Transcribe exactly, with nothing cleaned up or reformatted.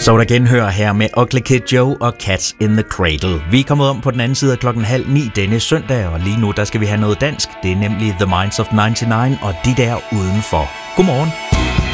Så er der genhør her med Ugly Kid Joe og Cats in the Cradle. Vi er kommet om på den anden side af klokken halv ni denne søndag, og lige nu der skal vi have noget dansk. Det er nemlig The Minds of nioghalvfems og de der udenfor. Godmorgen.